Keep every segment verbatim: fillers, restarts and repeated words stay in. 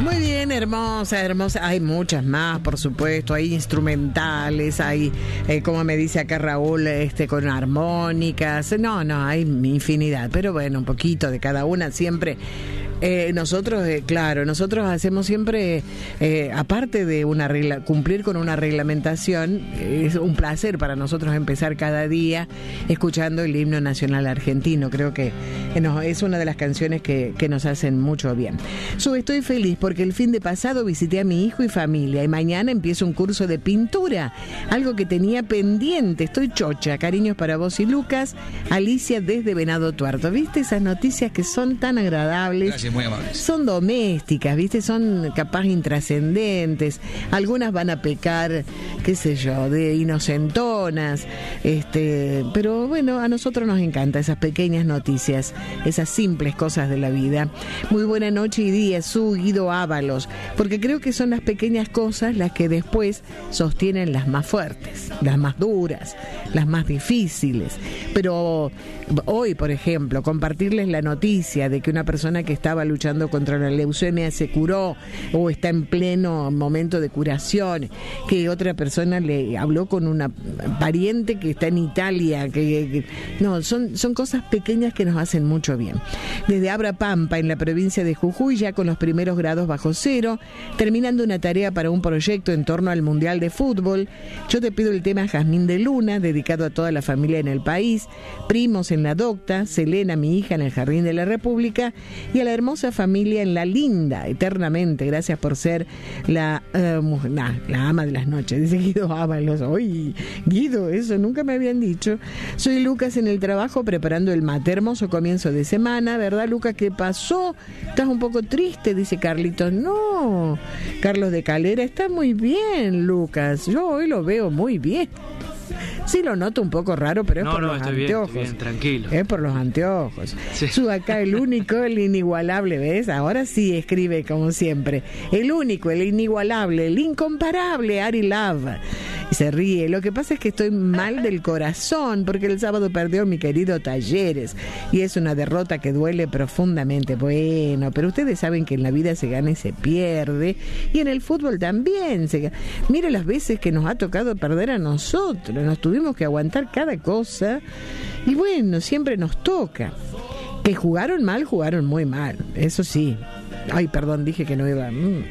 Muy bien, hermosa, hermosa. Hay muchas más, por supuesto. Hay instrumentales, hay, eh, como me dice acá Raúl, este, con armónicas. No, no, hay infinidad. Pero bueno, un poquito de cada una siempre. Eh, nosotros, eh, claro, nosotros hacemos siempre, eh, aparte de una regla, cumplir con una reglamentación, eh, es un placer para nosotros empezar cada día escuchando el himno nacional argentino. Creo que eh, no, es una de las canciones que, que nos hacen mucho bien. So, estoy feliz porque el fin de pasado visité a mi hijo y familia y mañana empiezo un curso de pintura, algo que tenía pendiente. Estoy chocha. Cariños para vos y Lucas. Alicia desde Venado Tuerto. ¿Viste esas noticias que son tan agradables? Gracias. Muy amables. Son domésticas, ¿viste? Son capaz intrascendentes. Algunas van a pecar, qué sé yo, de inocentonas. Este, pero bueno, a nosotros nos encanta esas pequeñas noticias, esas simples cosas de la vida. Muy buena noche y día, su Guido Ábalos, porque creo que son las pequeñas cosas las que después sostienen las más fuertes, las más duras, las más difíciles. Pero hoy, por ejemplo, compartirles la noticia de que una persona que estaba luchando contra la leucemia se curó o está en pleno momento de curación, que otra persona le habló con una pariente que está en Italia, que, que no, son, son cosas pequeñas que nos hacen mucho bien. Desde Abra Pampa, en la provincia de Jujuy, ya con los primeros grados bajo cero, terminando una tarea para un proyecto en torno al Mundial de Fútbol. Yo te pido el tema Jazmín de Luna, dedicado a toda la familia en el país, primos en la Docta, Selena, mi hija, en el Jardín de la República, y a la hermosa familia en La Linda, eternamente. Gracias por ser la, uh, nah, la ama de las noches, dice Guido Ábalos. Oye, Guido, eso nunca me habían dicho. Soy Lucas en el trabajo preparando el mate. Hermoso comienzo de semana, ¿verdad, Lucas? ¿Qué pasó? ¿Estás un poco triste? Dice Carlitos. No, Carlos de Calera, está muy bien, Lucas. Yo hoy lo veo muy bien. Sí, lo noto un poco raro, pero es no, por no, los estoy anteojos. Bien, bien, tranquilo. Es por los anteojos. Sí. Su acá el único, el inigualable, ¿ves? Ahora sí escribe como siempre. El único, el inigualable, el incomparable, Ari Love. Y se ríe. Lo que pasa es que estoy mal del corazón porque el sábado perdió mi querido Talleres y es una derrota que duele profundamente. Bueno, pero ustedes saben que en la vida se gana y se pierde y en el fútbol también se gana. Mire las veces que nos ha tocado perder a nosotros, nos tuvimos que aguantar cada cosa y bueno, siempre nos toca. Que jugaron mal, jugaron muy mal, eso sí. Ay, perdón, dije que no iba... Mm.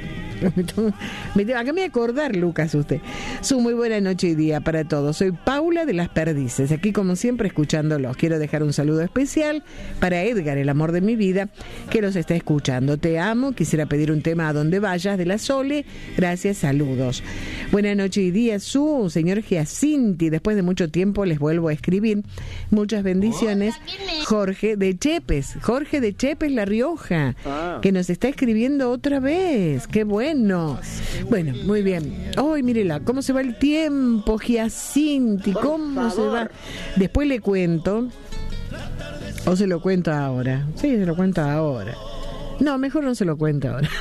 Me, acá me voy a acordar, Lucas, usted. Su muy buena noche y día para todos. Soy Paula de Las Perdices, aquí como siempre escuchándolos. Quiero dejar un saludo especial para Edgar, el amor de mi vida, que los está escuchando. Te amo, quisiera pedir un tema A Donde Vayas de la Sole. Gracias, saludos. Buena noche y día, su señor Giacinti. Después de mucho tiempo les vuelvo a escribir. Muchas bendiciones. Jorge de Chepes, Jorge de Chepes, La Rioja, que nos está escribiendo otra vez. Qué bueno. Bueno, bueno, muy bien. Ay, mírela, cómo se va el tiempo, Giacinti, cómo se va. Después le cuento, o se lo cuento ahora. Sí, se lo cuento ahora. No, mejor no se lo cuento ahora.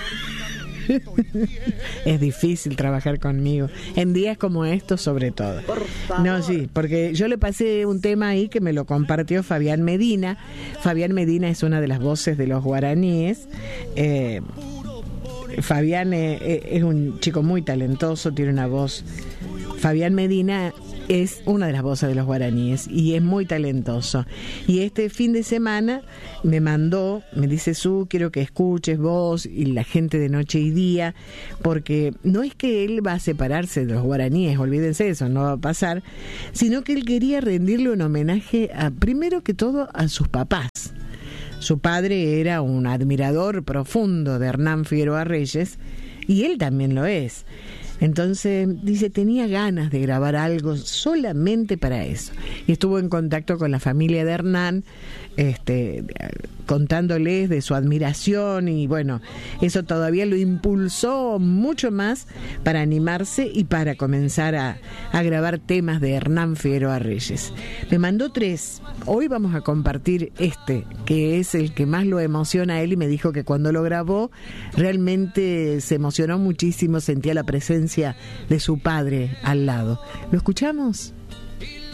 Es difícil trabajar conmigo en días como estos, sobre todo. No, sí, porque yo le pasé un tema ahí que me lo compartió Fabián Medina. Fabián Medina es una de las voces de los guaraníes. Eh, Fabián es, es un chico muy talentoso, tiene una voz. Fabián Medina es una de las voces de los guaraníes y es muy talentoso. Y este fin de semana me mandó, me dice, Su, quiero que escuches vos y la gente de Noche y Día, porque no es que él va a separarse de los guaraníes, olvídense eso, no va a pasar, sino que él quería rendirle un homenaje a, primero que todo, a sus papás. Su padre era un admirador profundo de Hernán Figueroa Reyes y él también lo es. Entonces, dice, tenía ganas de grabar algo solamente para eso. Y estuvo en contacto con la familia de Hernán, este, contándoles de su admiración y bueno, eso todavía lo impulsó mucho más para animarse y para comenzar a, a grabar temas de Hernán Figueroa Reyes. Me mandó tres. Hoy vamos a compartir este, que es el que más lo emociona a él y me dijo que cuando lo grabó realmente se emocionó muchísimo, sentía la presencia de su padre al lado. ¿Lo escuchamos?